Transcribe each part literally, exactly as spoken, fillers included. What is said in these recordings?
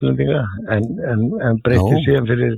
útlendinga en, en, en breytti síðan fyrir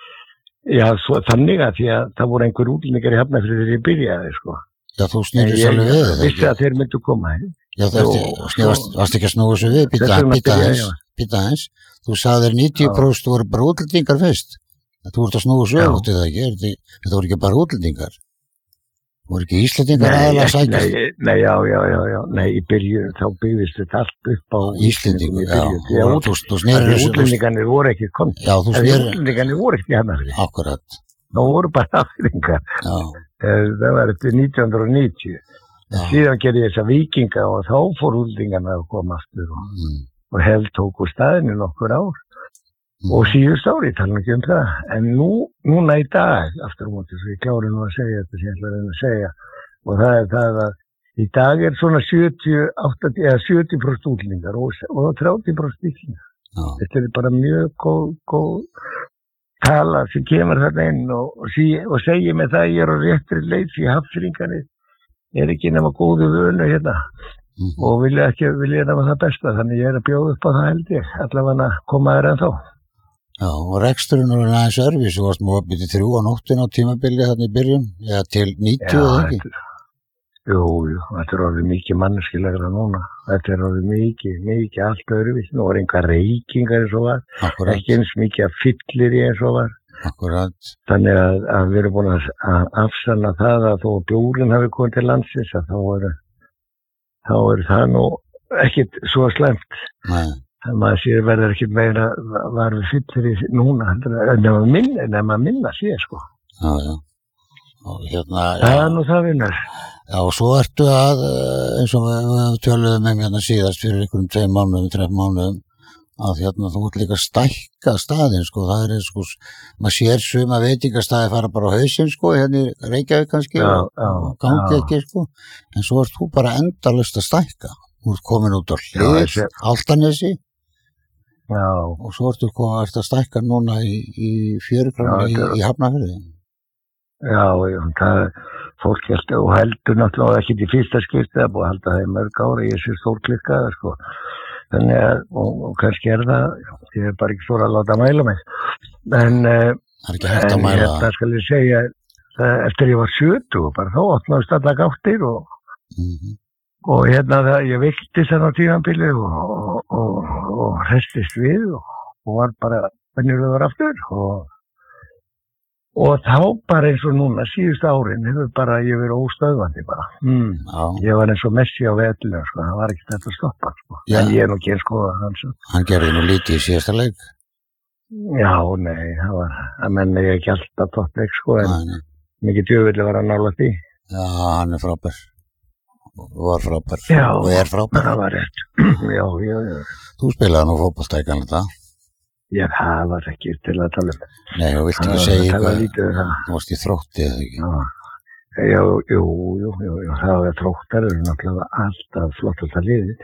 já, svo, þannig að því að það voru einhver útlendingar í Hafnarfirði þegar ég byrjaði sko. Já, þú snýrist alveg við Ég vissi að þeir myndu koma Já, það varst ekki að snúa svo við Býta aðeins, býta aðeins Þú sagðir níutíu prósent voru bara útlendingar fyrst Þú ert að snúa svo út í það ekki Þetta voru ekki bara útlendingar voru ekki Íslendingar aðalega að sækja Nei, nei, já, já, já, já Nei, í byrjun þá byggðist þetta allt upp á Íslendingum, já, já og þú, þú snerir útlendingarnir voru ekki kom Já, þú snerir Útlendingarnir voru ekki Hafnarfirði Akkurat Það voru bara Hafnfirðingar Já Það var eftir nítján hundruð níutíu síðan gerði ég þessa vikinga og þá fór útlendingarnir að koma aftur og, mm. og held tóku staðinu nokkur ár mm. og síðust ári tala ekki um það en nú, núna í dag aftur á móti svo ég klári nú að segja þetta sem ég ætla að reyna að segja og það er það að í dag er svona sjötíu, áttatíu eða sjötíu prósent útlendingar og, og þrjátíu prósent Íslendingar ah. Þetta er bara mjög góð, góð tala sem kemur þarna inn og, og, sí, og segir mig það ég er á réttri leið því Hafnfirðingarnir er ekki nema góðu vönu hérna mm. og vilja ekki vilja nema það besta þannig ég er að bjóða upp á það held ég allavega að koma þér ennþá Já, og reksturinn var aðeins örfis þú varst nú uppið til þrjú á nóttin á tímabili þarna í byrjun, eða til níutíu eða ekki? Jú, jú, þetta er orðið mikið manneskilegra núna þetta er orðið mikið, mikið allt öðruvís nú er einhver reykingar eins og var Akkurat. Ekki eins mikið að fyllir í eins og var Akkurat. Þannig að, að við erum búin að, að afsanna það að þó bjórinn hafi komið til landsins að þá er, þá er það nú ekkit svo slæmt. Nei. Það maður sér verður ekkit meira var við fyllir í núna nema minna, nema minna sé sko. Já, já. Og hérna, það er nú það vinnar. Já, og svo ertu að, eins og við, við töluðum með hérna síðast fyrir einhverjum tveim mánuðum, þreim mánuðum að hérna þú ert líka að stækka staðinn sko, það er sko maður sér suma veitingastæði fara bara á hausinn sko, hérna í Reykjavík kannski já, og, og gangi ekki sko en svo ert þú bara endalaust að stækka þú ert komin út á Hlið, Álftanesi já. Og svo ertu komin að stækka núna í, í Fjörukranni í, í Hafnarfirði Já, já, það fólk held og heldur náttúrulega ekki til fyrsta skipti það búið að halda það í mörg ári ég sé stórklikkaða sko Þannig að, og, og kannski er það, ég er bara ekki stór að láta mæla mig. En, það er ekki hægt að mæla. Það skal ég segja, það, eftir ég var sjötugur, bara þá opnaðist alla gáttir og, mm-hmm. og hérna það, ég viltist þarna á tímabili og, og, og, og hrestist við og, og var bara venjulegur aftur og Og þá bara eins og núna, síðust árin, hefur bara ég verið óstöðvandi bara. Mm. Ég var eins og Messi á vellu, sko, það var ekki þetta að stoppa, sko. Já. En ég er nú ekki að skoða hans. Hann gerði nú lítið í síðasta leik. Já, nei, það var, það menna ég ekki alltaf toppleik, sko, en mikið djöfulli var að nála því. Já, hann er frábær. Var frábær. Já, og er frábær. Það var rétt. já, já, já. Þú spilaði nú fótbolta í gamla daga. Já, það var ekki til að tala um. Nei, þú vilt ekki segja eitthvað. Þú varst í Þrótti eða ekki? Já, jú, jú, jú, jú, jú. Það var Þróttar, það er náttúrulega alltaf flott alltaf liði.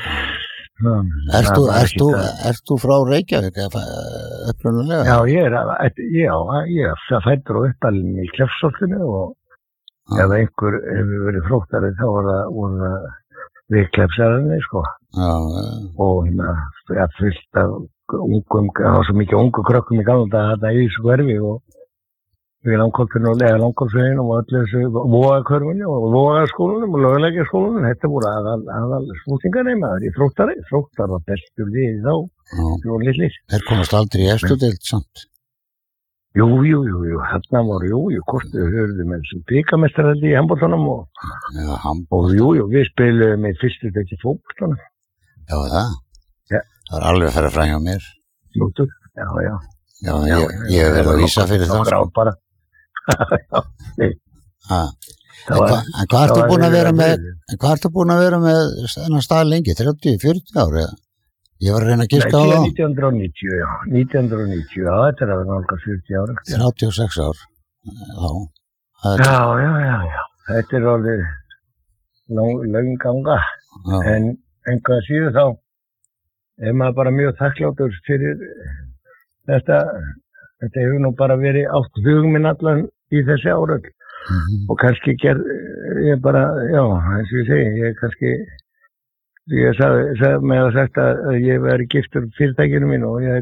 Ert þú, ert þú, ert þú frá Reykjavík upprunalega? Já, ég er, já, ég er fæddur og uppalinn í Kleppsholtinu og ef einhver hefur verið Þróttari þá var það, voru það við Kleppsararni, sko. Já, já. Og hérna, ég fyllt af ungum, það var svo mikið ungu krökkum í gamla daga þarna í þessu hverfi og við langkoltinu og lega langkolsveginn og öllu þessu vógakörfunni og vógaskólanum og löguleikjaskólanum, þetta voru aðal, aðal smútingarneimaður í Þróttari, Þróttar var bestur liðið þá, það voru litlir. Þeir komast aldrei í eftir deild samt? Jú, jú, jú, jú, þarna voru, jú, jú, kortið höfðu með þessu bikarmeistaraldi í handboltanum og, ja, og jú, jú, við spiluðum með fyrstu deild í fótboltanum. Já, það? Ja. Það var alveg að fara fram hjá mér. Nútur, já, já. Já, já ég, ég hef verið að vísa fyrir það, sko. Bara. já, nei. Ha. En, hva, en hvað ertu búin að vera með, en hvað ertu búin að vera með þennan stað lengi, þrjátíu, fjörutíu ári? Já. Ég var að reyna að giska á það. Nei, nítján hundruð níutíu, já. nítján hundruð níutíu, já, þetta er að vera nálgast fjörutíu ára. þrjátíu og sex ár. Já. Já, já, já, já. Þetta er alveg löng ganga. En einhvað síðu þá er maður bara mjög þakkláttur fyrir þetta, þetta hefur nú bara verið átt hug minn allan í þessi áröld mm-hmm. og kannski gerð, ég bara, já, eins og ég segi, ég kannski Ég sagði, sagði mig að sagt að ég væri giftur fyrirtækinu mínu og ég